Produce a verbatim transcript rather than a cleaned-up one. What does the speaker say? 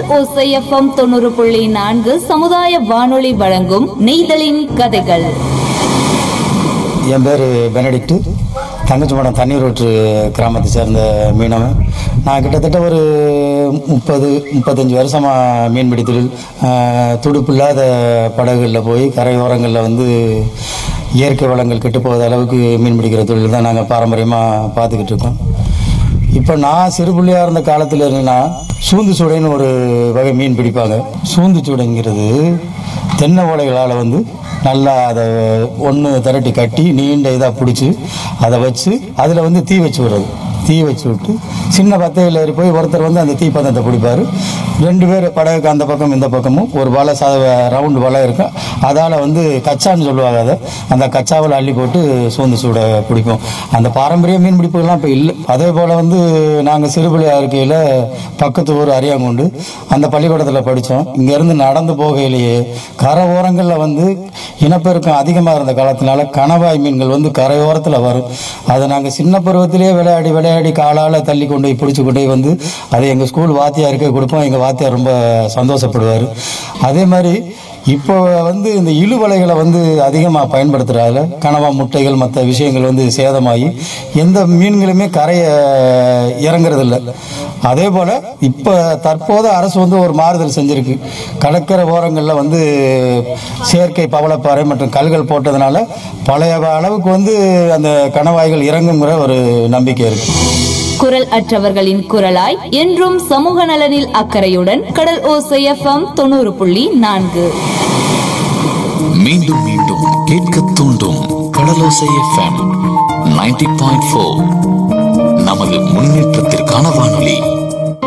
ஓசை எஃப்எம் தொண்ணூறு புள்ளி நான்கு சமுதாய வானொலி வழங்கும் நெய்தலின் கதைகள். என் பேர் பெனடிக்ட். தங்கச்சிமடம் தண்ணீர் ஊற்று கிராமத்தை சேர்ந்த மீனவன். நான் கிட்டத்தட்ட ஒரு முப்பது முப்பத்தஞ்சு வருஷமாக மீன்பிடி தொழில், துடுப்பில்லாத படகுகளில் போய் கரையோரங்களில் வந்து இயற்கை வளங்கள் கெட்டு போகாத அளவுக்கு மீன் பிடிக்கிற தொழில் தான் நாங்கள் பாரம்பரியமாக பார்த்துக்கிட்டு இருக்கோம். இப்போ நான் சிறு பிள்ளையாக இருந்த காலத்தில் இருந்தீங்கன்னா சூந்து சூடைன்னு ஒரு வகை மீன் பிடிப்பாங்க. சூந்து சூடைங்கிறது தென்னை ஓலைகளால் வந்து நல்லா அதை ஒன்று திரட்டி கட்டி நீண்ட இதாக பிடிச்சி அதை வச்சு அதில் வந்து தீ வச்சு விடுறது. தீ வச்சு விட்டு சின்ன பத்தையில் ஏறி போய் ஒருத்தர் வந்து அந்த தீப்பந்தத்தை பிடிப்பார். ரெண்டு பேர் படகுக்கு அந்த பக்கம் இந்த பக்கமும் ஒரு வலை ச ரவுண்டு வலை இருக்கும். அதால் வந்து கச்சான்னு சொல்லுவாங்க. அதை அந்த கச்சாவில் அள்ளி போட்டு சூந்து சூட பிடிப்போம். அந்த பாரம்பரிய மீன் பிடிப்புகள்லாம் இப்போ இல்லை. அதே போல் வந்து நாங்கள் சிறுபிள்ளையாக இருக்கையில் பக்கத்து ஊர் அரியாங்குண்டு அந்த பள்ளிக்கூடத்தில் படித்தோம். இங்கேருந்து நடந்து போகையிலேயே கரை ஓரங்களில் வந்து இனப்பெருக்கம் அதிகமாக இருந்த காலத்தினால கணவாய் மீன்கள் வந்து கரையோரத்தில் வரும். அதை நாங்கள் சின்ன பருவத்திலேயே விளையாடி விளையாடி காலால் தள்ளி கொண்டு போய் பிடிச்சி கொண்டு போய் வந்து அதை எங்கள் ஸ்கூல் வாத்தியாருக்கே கொடுப்போம். எங்கள் வாத்தியார் ரொம்ப சந்தோஷப்படுவார். அதே மாதிரி இப்போ வந்து இந்த இழுவலைகளை வந்து அதிகமாக பயன்படுத்துகிறதால கனவா முட்டைகள் மற்ற விஷயங்கள் வந்து சேதமாகி எந்த மீன்களுமே கரையை இறங்குறதில்ல. அதே போல் இப்போ தற்போது அரசு வந்து ஒரு மாறுதல் செஞ்சுருக்கு. கடற்கரை ஓரங்களில் வந்து செயற்கை பவளப்பாறை மற்றும் கல்கள் போட்டதுனால பழைய அளவுக்கு வந்து அந்த கணவாய்கள் இறங்குங்கிற ஒரு நம்பிக்கை இருக்குது. குரல் அற்றவர்களின் குரலாய் என்றும் சமூக நலனில் அக்கறையுடன் கடல் ஓசை எஃப்எம் தொண்ணூறு புள்ளி நான்கு. மீண்டும் மீண்டும் கேட்க தூண்டும் கடலோசை எஃப்எம் தொண்ணூறு புள்ளி நான்கு. நமது முன்னேற்றத்திற்கான வானொலி.